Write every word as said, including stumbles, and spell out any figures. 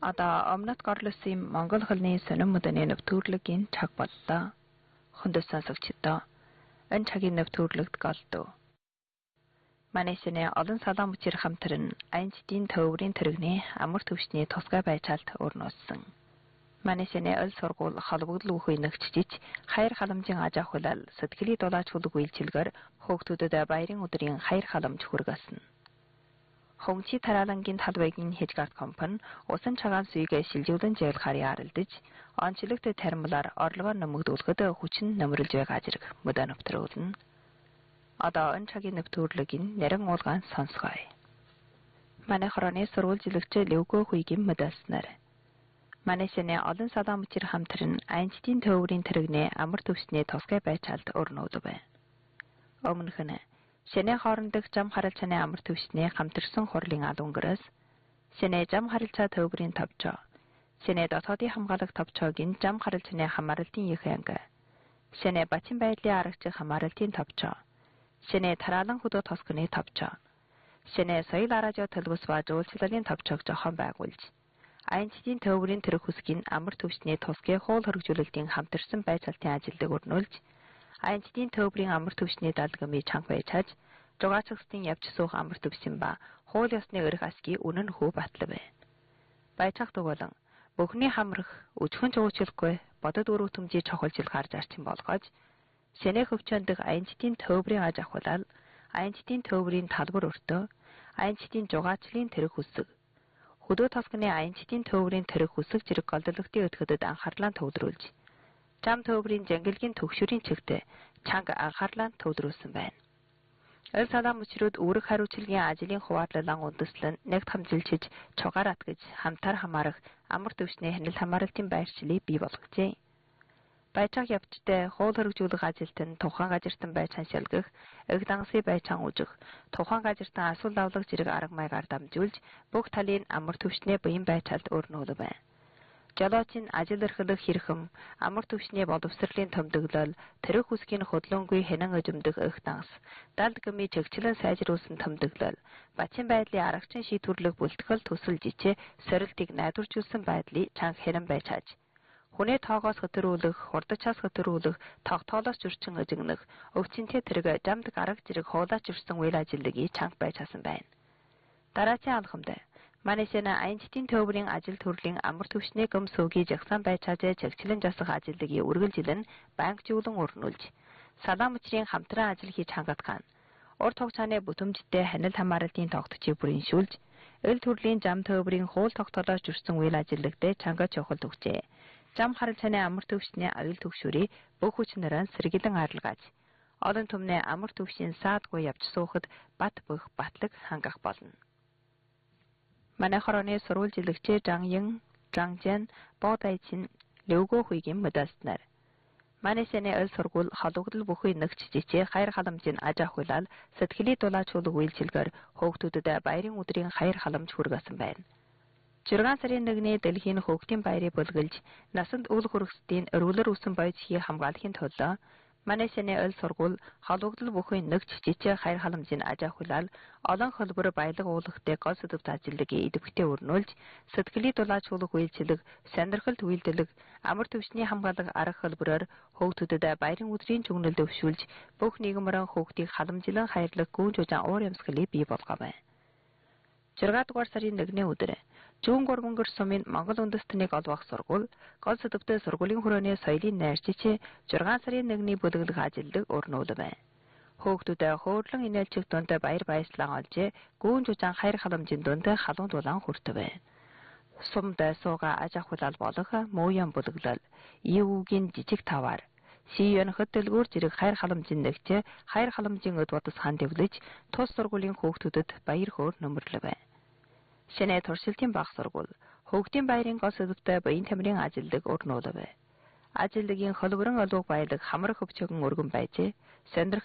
Одоо өмнөд горлосын Монгол хэлний сонин мөдөний нэвтрүүлгийн цаг боллоо. Хүндэт сонсогчдоо энэ цагийн нэвтрүүлэгт голдов. Манайсны олон салаа мөчир хамтран Айнштейн төвөрийн тэрэгний амар төвчний тусгай байцаалт өрнөссөн. Манайсны ол сургууль холбогдол үхий нэгчжиж хайр халамжийн аж ахуйлал сэтгэлийн дулаач хүлэг үйлчилгээр хөөгтүүдэд баярын өдрийн хайр халамж хүргэсэн. Хомчи тараалангийн талбайгийн хежгард компани усан цагаан суйг шилжүүлэн жийлахаар ярилдаж, онцлогтой тармилаар орлогоо нэмэгдүүлэхэд хүчин нэмэрлж байгаа зэрэг мөдөө нэвтрүүлнэ. Одоо энэ цагийн нэвтрүүлгийн нэрэн уулгаан сонсгоё. Манай хорооны сурвалжлагч Левгөө Хуйгийн мэдээлснээр Манайсны олон салаа мөчир хамтран Айнштейн төвөрийн тэрэгний амар төвчний тусгай байцаалт өрнөдөв. Өмнөх нь Сэнэ хоорондох зам харилцааны амар төвчний хамтарсан хурлын алунгаас Сэнэ зам харилцаа төвөрийн товчоо, Сэнэ дотоодын хамгаалах товчоогийн зам харилцааны хамааралтын их анги, Сэнэ бачин байдлын аргач хамааралтын товчоо, Сэнэ тараалан хөдөө тосгоны товчоо, Сэнэ соёл араажаа төлөвс ба жуулчлалын товчоог зохион байгуулж, Айнштейн төвөрийн тэрэг хүсгийн амар төвчний тусгай хуул хөргөжүүлэлтийн хамтарсан байцаалтын ажилдаг өрнүүлж, Айнштейн төвөрийн амар төвчний даалгаврын чанга байцааж, жугаацгстын явж суух амар төвсөн ба хууль ёсны өрх асгийн үнэн хүү батлав. Байцаагт болон бүхний хамрах өчгөн жуучлахгүй бодод өрөвтөмжийг чухалжил гарч арчин болгож, Сэнэ хөвчөндөх Айнштейн төвөрийн аж ахуйлал, Айнштейн төвөрийн талбар өртөө, Айнштейн жугаацлын тэрэг хүсэг, хөдөө тосгоны Айнштейн төвөрийн тэрэг хүсэг зэрэг голдлогтын өтгөдөд анхаарлаа төвлөрүүлж, зам төвөрийн жангилгийн төгшөрийн чигтээ чанга анхаарлаа төвлөрүүлсэн байна. Эл салаа мөчрүүд үүрэг хариуцлагын ажлын хуваарлалан үндэслэн нэгт хамжилчиж чугаарат гэж хамтар хамаарах амар төвчний хянал хамааралтын байршлыг бий болгожээ. Байцааг явцтай хууль хөргөжүүлэх ажилт нь тухайн газартан байцаан шалгах, эг дангасы байцаан үүжих, тухайн газартан асуул авлах зэрэг арга маягаар дамжуулж бүх талын амар төвчний буян байцаалт өрнүүлв байна. Жолоочийн ажил эрхлэх хэрхэм, амар төвчний боловсролын томдоглол, тэрэг хүсгийн хөдлөнгүй хянан өжимдөх их данс, далд гмий чигчлэн сайжруулсан томдоглол, бачин байдлын аргачин шийдвэрлэх бүлтгэл төсөл жичээ сорилтыг найдваржуулсан байдлыг чанга хэрэн байцааж, хүнээ тоогоос хөтөрүүлэх, хурдчаас хөтөрүүлэх, тогтоолоос зөрчин өжигнөх, өвчнөд тэрэг жамд арга зэрэг хуулаач өрсөн үйл ажиллагааг чанга байцаасан байна. Дараагийн алхамд Манайсны Айнштейн төвөрийн ажил төрлийн амар төвчний гөм сүүгийн жагсаан байцаажээ чигчлэн жасах ажилдгийг үргэлжилэн банкжуулан өрнүүлж, салаа мөчрийн хамтран ажил хийж хангадгаан, урд хугацааны бүтэмжтэй хянал хамааралтын тогтцыг бүрэншүүлж, эл төрлийн зам төвөрийн хууль тогтоолоос зөрсөн үйл ажиллагаатай чанга чухал төгсжээ. Зам харилцааны амар төвчний аюул төгшөрийг бүх хүчнэрэн сэргийлэн арилгааж, олон түмний амар төвчийн саадгүй явж суухад бат бөх батлаг хангах болно. Манай хорооны сурвалжлагч Жаньян, Жанжэн, Бодайчин, Левгөө Хуйгийн мэдээлснээр Манайсны ол сургууль холбогдол бүхий нэгчжичээ хайр халамжийн аж ахуйлал сэтгэлийн дулаач хүлэг үйлчилгээр хөөгтүүдэд баярын өдрийн хайр халамж хүргэсэн байна. зургаан сарын нэгний дэлхийн хөөгтийн баярыг бүлгэлж, насанд үл хүргэсдийн өргөлөр үсэн бойцгийг хамгаалахын тулд Манайсны ол сургууль холбогдол бүхий нэгчжичээ хайр халамжийн аж ахуйлал олон хөлбөр баялаг уулахтай гол сэдвт ажилдгийг идэвхтэй өрнүүлж, сэтгэлийн дулаач хүлэг үйлчилэг, сонирхолт үйлдэлэг, амар төвчний хамгаалах арга хөлбөрөөр хөөгтүүдэд баярын өдрийн чүгнэлд өвшүүлж, бүх нийгэмрэн хөөгтийг халамжлан хайрлах гүн жужаан уур амьсгалыг бий болгов. зургаан дугаар сарын нэгний өдөр Зүүн гурвангөр сумын Монгол үндэстнийг олбох сургууль гол сэдвтэй сургуулийн хүрээний соёлын найрчичээ зургаан сарын нэгний бүлэглэх ажилдаг өрнүүлв байна. Хөөгтүүдэд хөөрлөн инээлчих дунд баяр баясгалан олжээ, гүн жужаан хайр халамжийн дунд халуун дулаан хүртв. Сумд сууга аж ахуйлал болох мууян бүлэглэл, ивүүгийн жижиг таваар, Сиён хөтөлгүүр зэрэг хайр халамжийн нэгч, хайр халамжийн өд бодос хан дэвлэж, тус сургуулийн хөөгтүүдэд баяр хөөр нөмрлөв. Сэнэ туршилтын баг сургууль хөөгтийн баярын гол сэдвтэй буян тамирын ажилдаг өрнүүлв. Ажилдгийн холборон олууг баялаг хамрах өвчгөн өргөн байжээ. Сонирхол